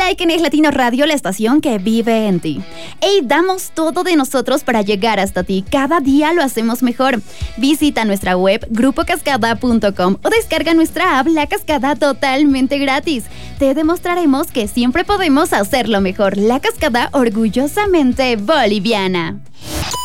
like en Es Latino Radio, la estación que vive en ti. Y damos todo de nosotros para llegar hasta ti. Cada día lo hacemos mejor. Visita nuestra web grupocascada.com o descarga nuestra app La Cascada totalmente gratis. Te demostraremos que siempre podemos hacerlo mejor. La Cascada, orgullosamente boliviana.